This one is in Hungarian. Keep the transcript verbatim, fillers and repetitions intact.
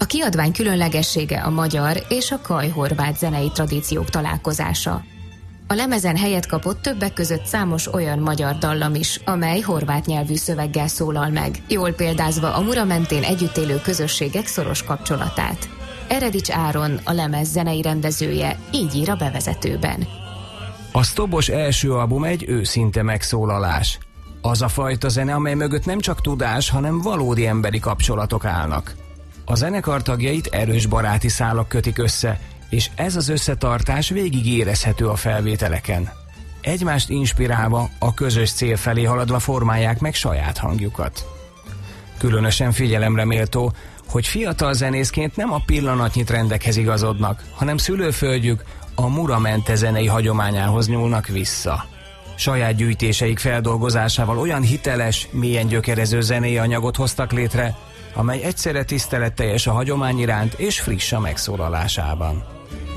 kiadvány különlegessége a magyar és a kaj-horvát zenei tradíciók találkozása. A lemezen helyet kapott többek között számos olyan magyar dallam is, amely horvát nyelvű szöveggel szólal meg, jól példázva a Mura mentén együtt élő közösségek szoros kapcsolatát. Eredics Áron, a lemez zenei rendezője, így ír a bevezetőben. A Sztobos első album egy őszinte megszólalás. Az a fajta zene, amely mögött nem csak tudás, hanem valódi emberi kapcsolatok állnak. A zenekar tagjait erős baráti szálak kötik össze, és ez az összetartás végig érezhető a felvételeken. Egymást inspirálva, a közös cél felé haladva formálják meg saját hangjukat. Különösen figyelemre méltó, hogy fiatal zenészként nem a pillanatnyi trendekhez igazodnak, hanem szülőföldjük, a Mura mente zenei hagyományához nyúlnak vissza. Saját gyűjtéseik feldolgozásával olyan hiteles, mélyen gyökerező zenei anyagot hoztak létre, amely egyszerre tiszteletteljes a hagyomány iránt és friss a megszólalásában.